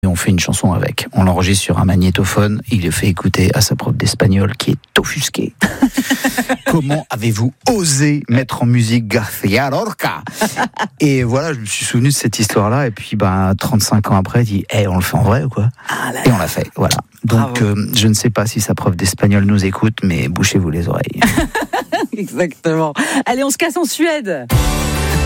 Et on fait une chanson avec. On l'enregistre sur un magnétophone. Il le fait écouter à sa prof d'espagnol qui est offusquée. Comment avez-vous osé mettre en musique García Lorca ? Et voilà, je me suis souvenu de cette histoire-là. Et puis, 35 ans après, il dit on le fait en vrai ou quoi ? Et on l'a fait, voilà. Donc, je ne sais pas si sa prof d'espagnol nous écoute, mais bouchez-vous les oreilles. Exactement. Allez, on se casse en Suède.